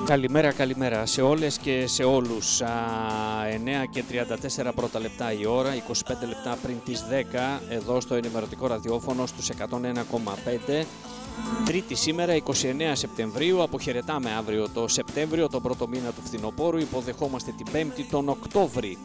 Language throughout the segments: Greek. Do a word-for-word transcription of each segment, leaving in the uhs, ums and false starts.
Καλημέρα, καλημέρα σε όλες και σε όλους. Α, εννέα και τριάντα τέσσερα πρώτα λεπτά η ώρα, είκοσι πέντε λεπτά πριν τις δέκα, εδώ στο ενημερωτικό ραδιόφωνο στους εκατόν ένα κόμμα πέντε. Τρίτη σήμερα, είκοσι εννέα Σεπτεμβρίου, αποχαιρετάμε αύριο το Σεπτέμβριο, το πρώτο μήνα του φθινοπόρου, υποδεχόμαστε την Πέμπτη τον Οκτώβρη.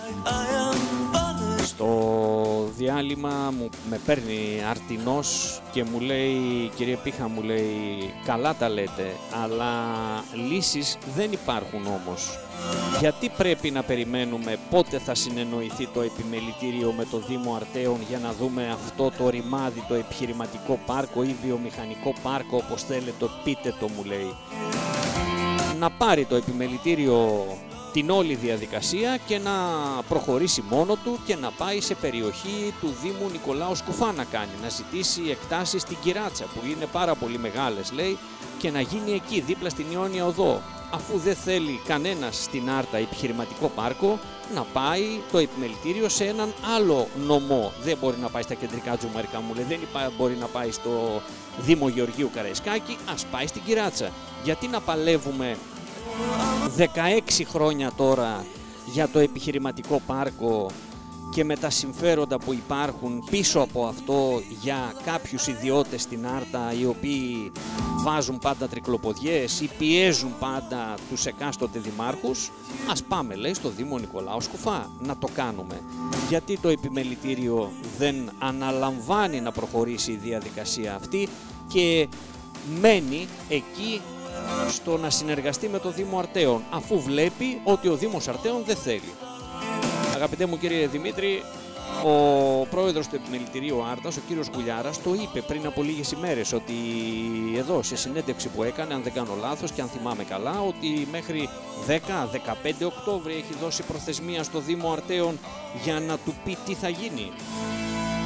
Στο διάλειμμα μου με παίρνει αρτινός και μου λέει, κύριε Πίχα, μου λέει, καλά τα λέτε, αλλά λύσεις δεν υπάρχουν όμως. Γιατί πρέπει να περιμένουμε πότε θα συνεννοηθεί το επιμελητήριο με το Δήμο Αρτέων για να δούμε αυτό το ρημάδι, το επιχειρηματικό πάρκο ή βιομηχανικό πάρκο, όπως θέλετε πείτε το, μου λέει. Να πάρει το επιμελητήριο την όλη διαδικασία και να προχωρήσει μόνο του και να πάει σε περιοχή του Δήμου Νικολάου Σκουφά να κάνει, να ζητήσει εκτάσεις στην Κυράτσα που είναι πάρα πολύ μεγάλες, λέει, και να γίνει εκεί δίπλα στην Ιόνια Οδό. Αφού δεν θέλει κανένας στην Άρτα επιχειρηματικό πάρκο, να πάει το επιμελητήριο σε έναν άλλο νομό. Δεν μπορεί να πάει στα κεντρικά Τζουμαρικα, μου λέει, δεν μπορεί να πάει στο Δήμο Γεωργίου Καραϊσκάκη, ας πάει στην Κυράτσα. Γιατί να παλεύουμε δεκαέξι χρόνια τώρα για το επιχειρηματικό πάρκο και με τα συμφέροντα που υπάρχουν πίσω από αυτό για κάποιους ιδιώτες στην Άρτα, οι οποίοι βάζουν πάντα τρικλοποδιές ή πιέζουν πάντα τους εκάστοτε δημάρχους? Ας πάμε, λέει, στο Δήμο Νικολάου Σκουφά να το κάνουμε. Γιατί το επιμελητήριο δεν αναλαμβάνει να προχωρήσει η διαδικασία αυτή και μένει εκεί στο να συνεργαστεί με το Δήμο Αρτέων, αφού βλέπει ότι ο Δήμος Αρτέων δεν θέλει? Αγαπητέ μου κύριε Δημήτρη, ο πρόεδρος του Επιμελητηρίου Άρτας, ο κύριος Γουλιάρας, το είπε πριν από λίγες ημέρες, ότι εδώ σε συνέντευξη που έκανε, αν δεν κάνω λάθος και αν θυμάμαι καλά, ότι μέχρι δέκα με δεκαπέντε Οκτώβρη έχει δώσει προθεσμία στο Δήμο Αρτέων για να του πει τι θα γίνει.